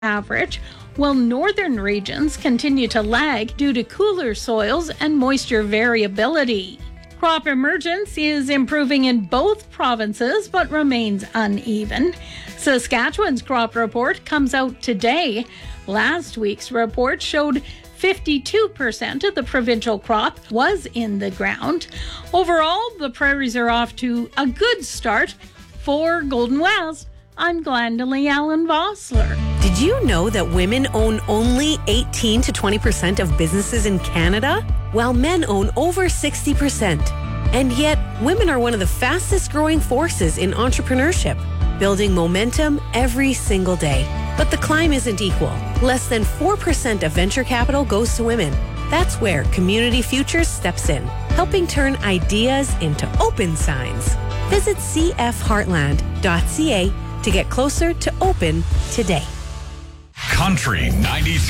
average, while northern regions continue to lag due to cooler soils and moisture variability. Crop emergence is improving in both provinces but remains uneven. Saskatchewan's crop report comes out today. Last week's report showed 52% of the provincial crop was in the ground. Overall, the prairies are off to a good start. For Golden West, I'm Glendalee Allen Vossler. Did you know that women own only 18 to 20% of businesses in Canada, while men own over 60%? And yet, women are one of the fastest growing forces in entrepreneurship, building momentum every single day. But the climb isn't equal. Less than 4% of venture capital goes to women. That's where Community Futures steps in, helping turn ideas into open signs. Visit cfheartland.ca to get closer to open today. Country 93.